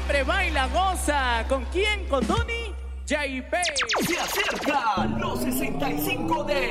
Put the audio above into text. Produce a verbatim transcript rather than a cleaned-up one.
siempre baila, goza. ¿Con quién? Con Tony J P. Se acerca los sesenta y cinco de